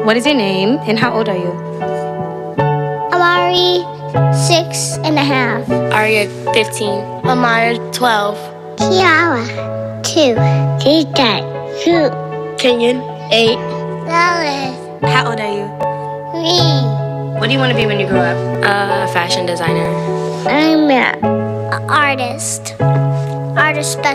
What is your name and how old are you? Amari, 6.5. Aria, 15. Amaya, 12. Kiara, 2. Tita, 2. Kenyon, 8. Lois, How old are you? 3. What do you want to be when you grow up? A fashion designer. I'm an artist. Artist special.